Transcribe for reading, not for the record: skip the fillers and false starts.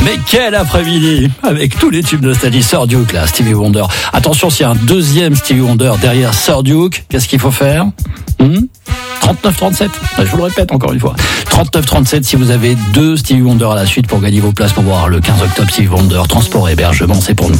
Mais quel après-midi avec tous les tubes de nostalgie. Sir Duke là, Stevie Wonder. Attention, s'il y a un deuxième Stevie Wonder derrière Sir Duke, qu'est-ce qu'il faut faire 39-37, je vous le répète encore une fois. 39-37 si vous avez deux Stevie Wonder à la suite pour gagner vos places pour voir le 15 octobre Stevie Wonder. Transport et hébergement, c'est pour nous.